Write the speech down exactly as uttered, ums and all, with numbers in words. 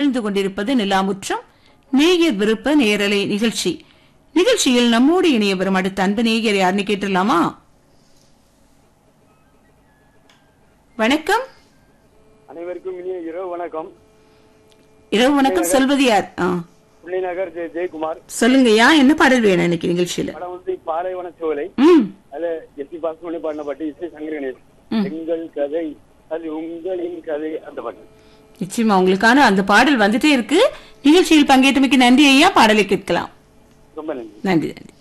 மகிழ்ந்து கொண்டிருப்பது நிலாமுற்றம் நேயர் விருப்ப நேரலை நிகழ்ச்சி. நிகழ்ச்சியில் நம்மோடு இணைய வரும் அடுத்த அன்பு நேயர் யாருன்னு கேட்டுடலாமா? வணக்கம். அனைவருக்கும் இனிய இரவு வணக்கம். இரவு வணக்கம். சொல்வது யார்? புள்ளிநகர் ஜெயக்குமார். சொல்லுங்கய்யா, என்ன பாடல் வேணும் இன்னைக்கு நிகழ்ச்சியில? படம் வந்து பாலைவன சோலை. ம் அதுல எஸ் பி பாஸ்மணி பாடின பாட்டு, இசை சங்கர் கணேஷ். எங்கள் கதை அது உங்களின் கதை, அந்த பாட்டு. நிச்சயமா உங்களுக்கான அந்த பாடல் வந்துட்டே இருக்கு. நிகழ்ச்சியில் பங்கேற்றமைக்கு நன்றி ஐயா. பாடலை கேட்கலாம். ரொம்ப நன்றி. நன்றி நன்றி.